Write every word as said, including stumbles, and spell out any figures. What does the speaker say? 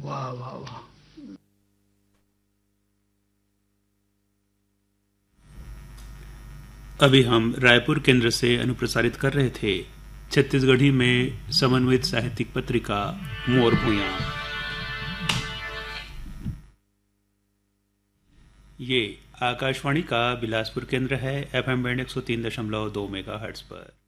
वाह वाह वाह। अभी हम रायपुर केंद्र से अनुप्रसारित कर रहे थे छत्तीसगढ़ी में समन्वित साहित्यिक पत्रिका मोर भूया। ये आकाशवाणी का बिलासपुर केंद्र है, एफएम बैंड एक सौ तीन दशमलव दो मेगा हर्ट्ज पर।